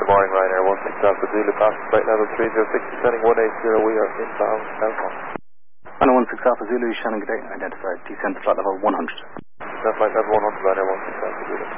morning, Ryanair 16 Alpha Zulu, passing flight level 306, descending 180, we are inbound Melbourne. Ryanair 16 Alpha Zulu, Shannon, good day, identified, descend to flight level 100. Descend flight level 100, Ryanair 16 Alpha Zulu.